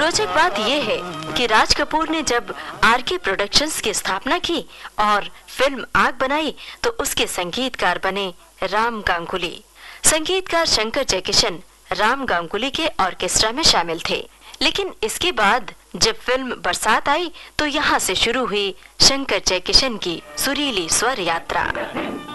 रोचक बात यह है कि राज कपूर ने जब आरके प्रोडक्शंस की स्थापना की और फिल्म आग बनाई तो उसके संगीतकार बने राम गांगुली। संगीतकार शंकर जयकिशन राम गांगुली के ऑर्केस्ट्रा में शामिल थे। लेकिन इसके बाद जब फिल्म बरसात आई तो यहाँ से शुरू हुई शंकर जयकिशन की सुरीली स्वर यात्रा।